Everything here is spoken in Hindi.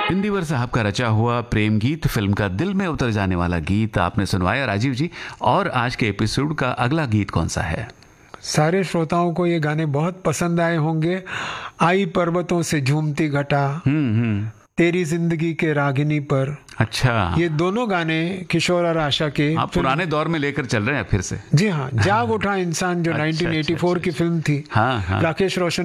इंदिवर साहब का रचा हुआ प्रेम गीत फिल्म का दिल में उतर जाने वाला गीत आपने सुनवाया राजीव जी। और आज के एपिसोड का अगला गीत कौन सा है? सारे श्रोताओं को ये गाने बहुत पसंद आए होंगे। आई पर्वतों से झूमती घटा, तेरी जिंदगी के रागिनी पर। अच्छा, ये दोनों गाने किशोर और आशा के आप पुराने दौर में लेकर चल रहे हैं फिर से। जी हाँ, जाग उठा इंसान जो 1984 की फिल्म थी। हाँ, हाँ। राकेश रोशन